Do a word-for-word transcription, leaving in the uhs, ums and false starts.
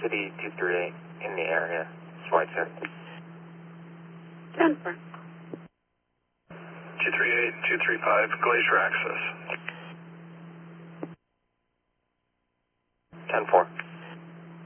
City two three eight in the area. Schweitzer. ten four. two three eight, two three five, Glacier access. ten four.